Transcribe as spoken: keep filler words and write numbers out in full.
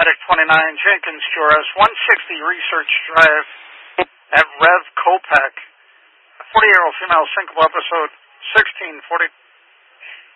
Medic twenty-nine, Jenkins, Q R S, one sixty Research Drive at Rev Kopek. A forty-year-old female syncopal episode, sixteen forty.